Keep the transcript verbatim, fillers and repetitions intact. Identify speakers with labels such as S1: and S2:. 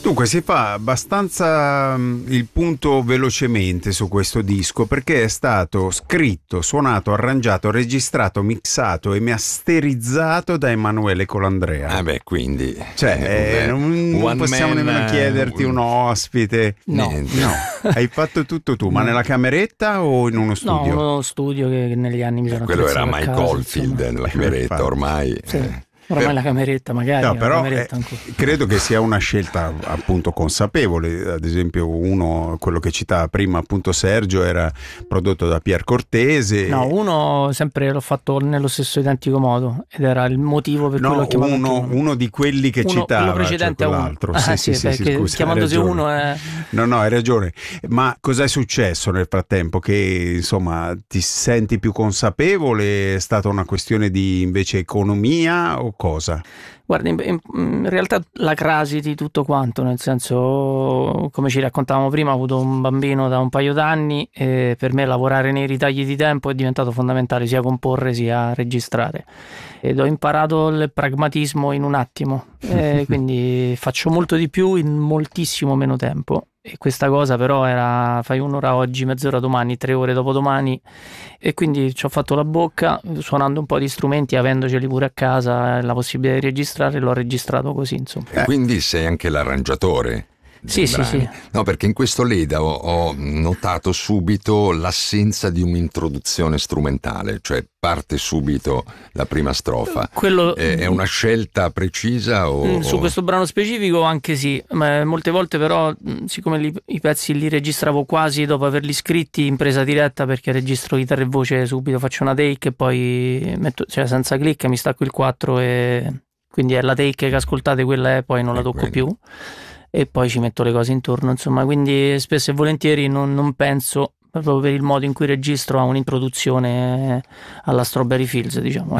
S1: Dunque si fa abbastanza um, il punto velocemente su questo disco, perché è stato scritto, suonato, arrangiato, registrato, mixato e masterizzato da Emanuele Colandrea.
S2: Ah beh, quindi
S1: cioè eh, non, non possiamo man, nemmeno chiederti un ospite.
S3: No,
S1: no. Hai fatto tutto tu, no. Ma nella cameretta o in uno studio?
S3: No, uno studio che negli anni mi sono
S2: quello era Mike
S3: casa,
S2: Oldfield nella cameretta ormai.
S3: Sì.
S2: Eh.
S3: Ormai per... la cameretta magari
S1: no, però
S3: cameretta
S1: eh, credo che sia una scelta appunto consapevole. Ad esempio uno, quello che citava prima appunto Sergio, era prodotto da Pier Cortese.
S3: No, uno sempre l'ho fatto nello stesso identico modo ed era il motivo per
S1: no,
S3: cui l'ho chiamato
S1: uno,
S3: uno.
S1: uno di quelli che
S3: uno,
S1: citava,
S3: quello precedente
S1: cioè
S3: a uno.
S1: sì,
S3: Ah,
S1: sì,
S3: sì,
S1: sì, sì, scusa,
S3: chiamandosi uno è...
S1: no no hai ragione. Ma cos'è successo nel frattempo? Che insomma ti senti più consapevole? È stata una questione di invece economia o cosa?
S3: Guarda, in, in, in realtà la crasi di tutto quanto, nel senso, come ci raccontavamo prima, ho avuto un bambino da un paio d'anni e per me lavorare nei ritagli di tempo è diventato fondamentale, sia comporre sia registrare. Ed ho imparato il pragmatismo in un attimo, e quindi faccio molto di più in moltissimo meno tempo. E questa cosa però era fai un'ora oggi, mezz'ora domani, tre ore dopodomani, e quindi ci ho fatto la bocca suonando un po' di strumenti, avendoceli pure a casa, la possibilità di registrare, l'ho registrato così, insomma.
S2: E quindi sei anche l'arrangiatore?
S3: Sì, sì, sì.
S2: No, perché in questo Leda ho, ho notato subito l'assenza di un'introduzione strumentale, cioè parte subito la prima strofa.
S3: Quello,
S2: è, è una scelta precisa o...
S3: Su questo brano specifico anche sì, ma molte volte però, siccome li, i pezzi li registravo quasi dopo averli scritti in presa diretta, perché registro chitarra e voce subito, faccio una take e poi metto, cioè senza click mi stacco il quattro e quindi è la take che ascoltate, quella è, poi non la tocco più. E poi ci metto le cose intorno, insomma, quindi spesso e volentieri non, non penso, proprio per il modo in cui registro, a un'introduzione alla Strawberry Fields, diciamo.